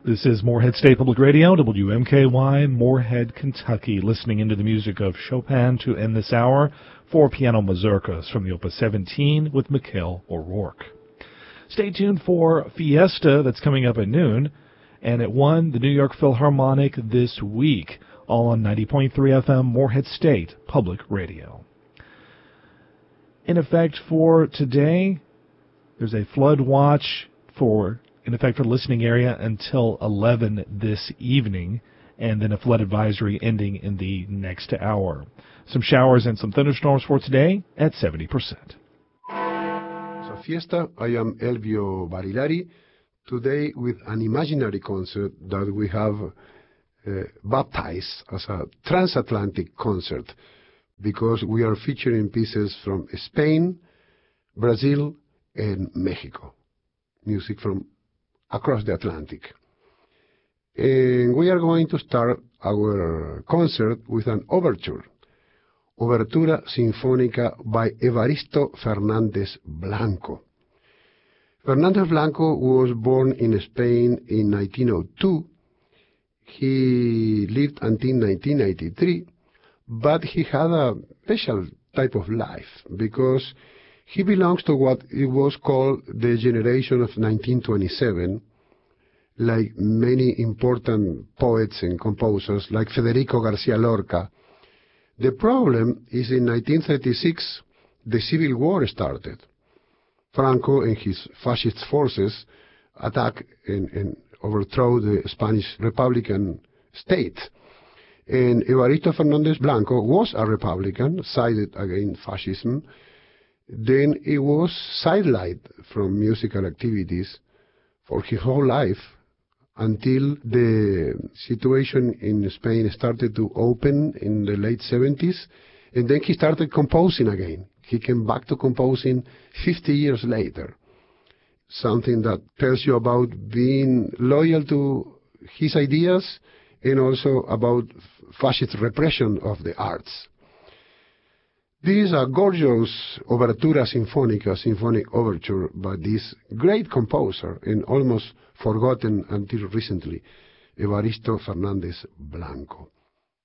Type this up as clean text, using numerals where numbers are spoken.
This is Morehead State Public Radio, WMKY, Morehead, Kentucky, listening into the music of Chopin to end this hour. 4 piano mazurkas from the Opus 17 with Mikhail O'Rourke. Stay tuned for Fiesta that's coming up at noon, and at 1, the New York Philharmonic this week, all on 90.3 FM, Morehead State Public Radio. In effect for today, there's a flood watch in effect for the listening area until 11 this evening, and then a flood advisory ending in the next hour. Some showers and some thunderstorms for today at 70%. So Fiesta, I am Elvio Barilari, today with an imaginary concert that we have baptized as a transatlantic concert, because we are featuring pieces from Spain, Brazil, and Mexico. Music from across the Atlantic. And we are going to start our concert with an overture, Obertura Sinfónica by Evaristo Fernández Blanco. Fernández Blanco was born in Spain in 1902. He lived until 1993, but he had a special type of life because he belongs to what it was called the generation of 1927, like many important poets and composers like Federico García Lorca. The problem is in 1936, the Civil War started. Franco and his fascist forces attacked and overthrew the Spanish Republican state. And Evaristo Fernández Blanco was a Republican, sided against fascism. Then he was sidelined from musical activities for his whole life until the situation in Spain started to open in the late 70s, and then he started composing again. He came back to composing 50 years later, something that tells you about being loyal to his ideas and also about fascist repression of the arts. This is a gorgeous Obertura Sinfónica, symphonic overture by this great composer and almost forgotten until recently, Evaristo Fernández Blanco.